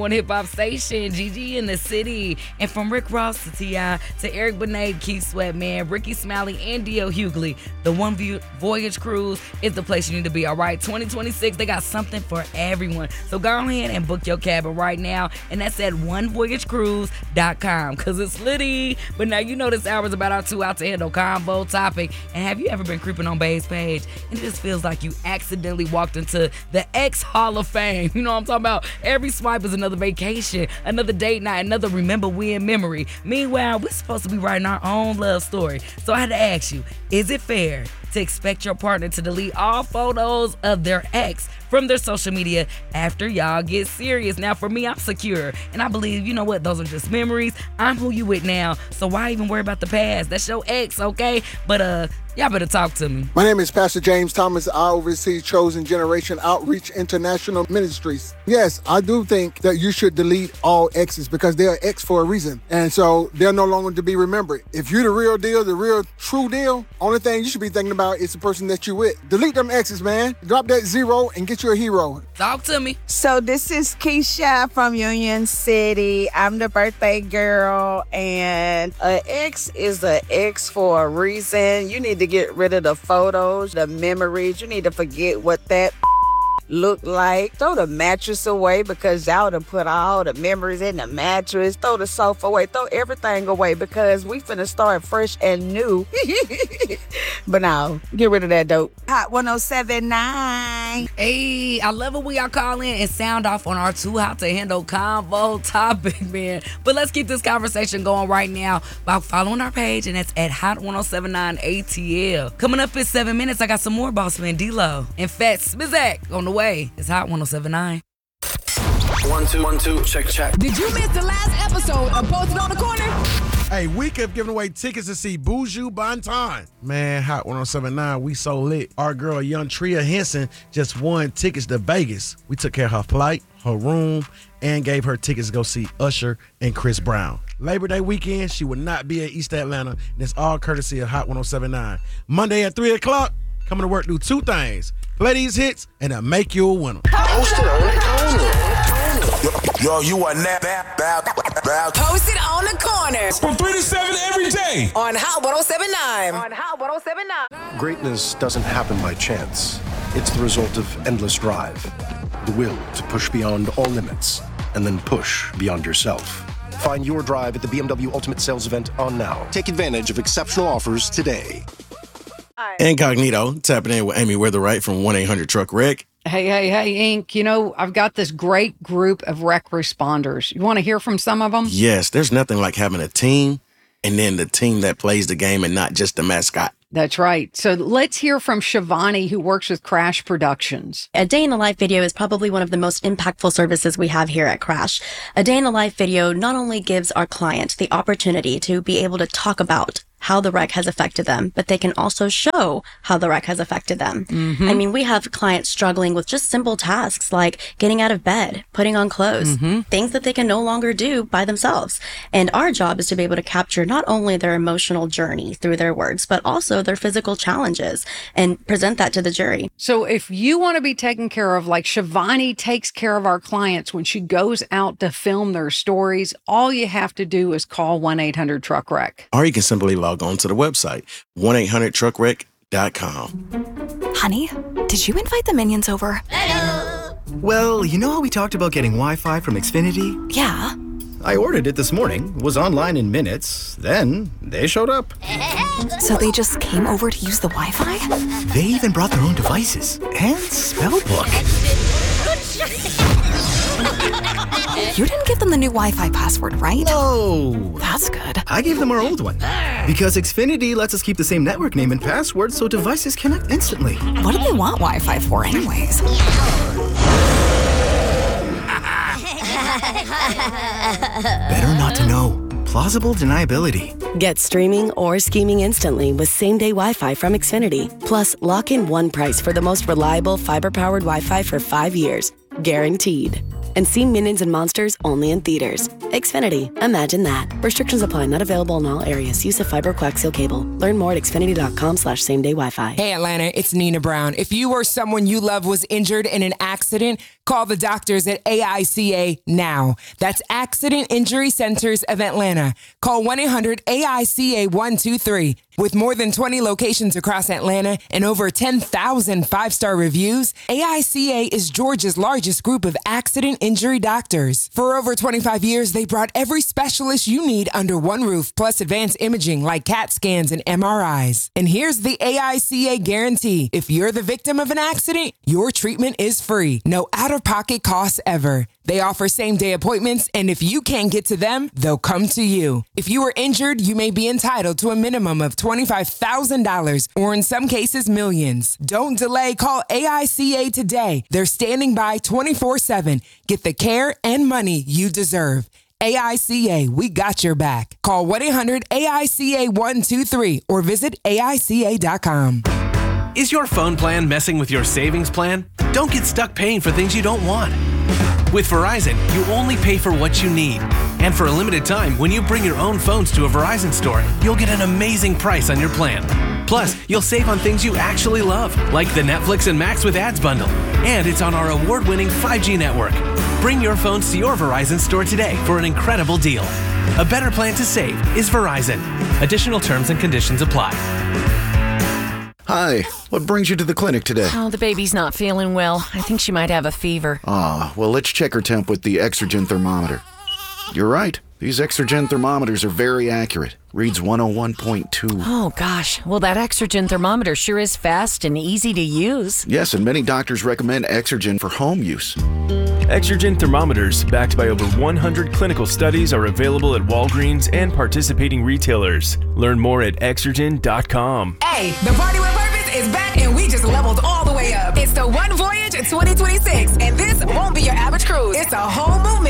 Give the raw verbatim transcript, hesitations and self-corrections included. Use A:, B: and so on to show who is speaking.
A: One hip hop station, G G in the city. And from Rick Ross to T I to Eric Benet, Keith Sweat, man, Ricky Smiley, and D L Hughley, the One Voyage Cruise is the place you need to be, all right? twenty twenty-six, they got something for everyone. So go ahead and book your cabin right now, and that's at one voyage cruise dot com, because it's litty. But now you know this hour is about our two out to handle combo topic. And have you ever been creeping on Bae's page, and it just feels like you accidentally walked into the X Hall of Fame? You know what I'm talking about? Every swipe is another vacation, another date night, another remember when memory. Meanwhile, we're supposed to be writing our own love story. So I had to ask you, is it fair to expect your partner to delete all photos of their ex from their social media after y'all get serious? Now, for me, I'm secure, and I believe, you know what, those are just memories. I'm who you with now, so why even worry about the past? That's your ex, okay? But uh, y'all better talk to me.
B: My name is Pastor James Thomas. I oversee Chosen Generation Outreach International Ministries. Yes, I do think that you should delete all exes because they are ex for a reason, and so they're no longer to be remembered. If you're the real deal, the real true deal, only thing you should be thinking about is the person that you with. Delete them exes, man. Drop that zero and get you a hero.
A: Talk to me.
C: So this is Keisha from Union City. I'm the birthday girl, and an ex is an ex for a reason. You need to get rid of the photos, the memories. You need to forget what that look like. Throw the mattress away because y'all done put all the memories in the mattress. Throw the sofa away. Throw everything away because we finna start fresh and new. But now, get rid of that dope. Hot one oh seven point nine.
A: Hey, I love it when y'all call in and sound off on our two how to handle convo topic, man. But let's keep this conversation going right now by following our page, and that's at Hot one oh seven point nine A T L. Coming up in seven minutes, I got some more Boss Man D-Lo and Fat Smizak on the way. It's Hot one oh seven point nine.
D: One, two, one, two, check, check.
E: Did you miss the last episode of Posted on the Corner?
F: Hey, we kept giving away tickets to see Buju Banton. Man, Hot one oh seven point nine, we so lit. Our girl, young Tria Henson, just won tickets to Vegas. We took care of her flight, her room, and gave her tickets to go see Usher and Chris Brown. Labor Day weekend, she will not be at East Atlanta, and it's all courtesy of Hot one oh seven point nine. Monday at three o'clock, coming to work, do two things. Play these hits, and it'll make you a winner.
D: Posted on the corner. Yo, you are now
E: Posted on the Corner.
G: From three to seven every day.
E: On Hot one oh seven point nine. On Hot one oh seven point nine.
H: Greatness doesn't happen by chance. It's the result of endless drive, the will to push beyond all limits, and then push beyond yourself. Find your drive at the B M W Ultimate Sales Event on now. Take advantage of exceptional offers today.
I: Incognito, tapping in with Amy Witherite from one eight hundred truck wreck.
J: Hey, hey, hey, Inc. You know, I've got this great group of wreck responders. You want to hear from some of them?
I: Yes, there's nothing like having a team and then the team that plays the game and not just the mascot.
J: That's right. So let's hear from Shivani, who works with Crash Productions.
K: A day in the life video is probably one of the most impactful services we have here at Crash. A day in the life video not only gives our client the opportunity to be able to talk about how the wreck has affected them, but they can also show how the wreck has affected them. Mm-hmm. I mean, we have clients struggling with just simple tasks like getting out of bed, putting on clothes, mm-hmm. things that they can no longer do by themselves. And our job is to be able to capture not only their emotional journey through their words, but also their physical challenges and present that to the jury.
J: So if you want to be taken care of like Shivani takes care of our clients when she goes out to film their stories, all you have to do is call one eight hundred truck wreck.
I: Or you can simply log on to the website, one eight hundred truck wreck dot com.
L: Honey, did you invite the minions over?
M: Hello. Well, you know how we talked about getting Wi-Fi from Xfinity?
L: Yeah.
M: I ordered it this morning, was online in minutes, then they showed up.
L: So they just came over to use the Wi-Fi?
M: They even brought their own devices and spell book.
L: You didn't give them the new Wi-Fi password, right?
M: No.
L: That's good.
M: I gave them our old one. Because Xfinity lets us keep the same network name and password so devices connect instantly.
L: What do they want Wi-Fi for anyways?
M: Better not to know. Plausible deniability.
N: Get streaming or scheming instantly with same-day Wi-Fi from Xfinity. Plus, lock in one price for the most reliable fiber-powered Wi-Fi for five years. Guaranteed. And see Minions and Monsters only in theaters. Xfinity. Imagine that. Restrictions apply. Not available in all areas. Use of fiber coaxial cable. Learn more at xfinity.com slash same day Wi-Fi.
O: Hey, Atlanta. It's Nina Brown. If you or someone you love was injured in an accident, Call the doctors at A I C A now. That's Accident Injury Centers of Atlanta. Call one eight hundred A I C A one two three. With more than twenty locations across Atlanta and over ten thousand five-star reviews, A I C A is Georgia's largest group of accident injury doctors. For over twenty-five years, they brought every specialist you need under one roof, plus advanced imaging like CAT scans and M R Is. And here's the A I C A guarantee. If you're the victim of an accident, your treatment is free. No out-of-pocket costs ever. They offer same-day appointments, and if you can't get to them, they'll come to you. If you are injured, you may be entitled to a minimum of twenty-five thousand dollars, or in some cases, millions. Don't delay. Call A I C A today. They're standing by twenty-four seven. Get the care and money you deserve. A I C A, we got your back. Call one eight hundred A I C A one two three or visit A I C A dot com.
P: Is your phone plan messing with your savings plan? Don't get stuck paying for things you don't want. With Verizon, you only pay for what you need. And for a limited time, when you bring your own phones to a Verizon store, you'll get an amazing price on your plan. Plus, you'll save on things you actually love, like the Netflix and Max with Ads bundle. And it's on our award-winning five G network. Bring your phones to your Verizon store today for an incredible deal. A better plan to save is Verizon. Additional terms and conditions apply.
Q: Hi, what brings you to the clinic today?
R: Oh, the baby's not feeling well. I think she might have a fever.
Q: Ah, well, let's check her temp with the Exergen thermometer. You're right. These Exergen thermometers are very accurate. Reads one oh one point two.
R: Oh, gosh. Well, that Exergen thermometer sure is fast and easy to use.
Q: Yes, and many doctors recommend Exergen for home use.
S: Exergen thermometers, backed by over one hundred clinical studies, are available at Walgreens and participating retailers. Learn more at exergen dot com.
E: Hey, the Party with Purpose is back and we just leveled all the way up. It's the One Voyage twenty twenty-six, and this won't be your average cruise. It's a whole movement.